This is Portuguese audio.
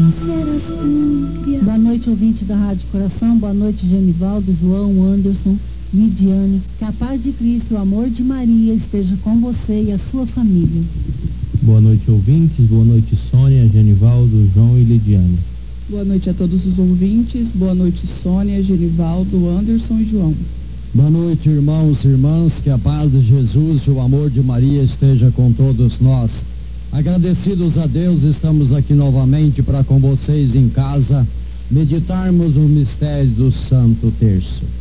serás tu, Criador. Boa noite, ouvinte da Rádio Coração. Boa noite, Genivaldo, João, Anderson, Lidiane. Que a paz de Cristo e o amor de Maria esteja com você e a sua família. Boa noite, ouvintes. Boa noite, Sônia, Genivaldo, João e Lidiane. Boa noite a todos os ouvintes. Boa noite, Sônia, Genivaldo, Anderson e João. Boa noite, irmãos e irmãs. Que a paz de Jesus e o amor de Maria esteja com todos nós. Agradecidos a Deus, estamos aqui novamente para com vocês em casa meditarmos o mistério do Santo Terço.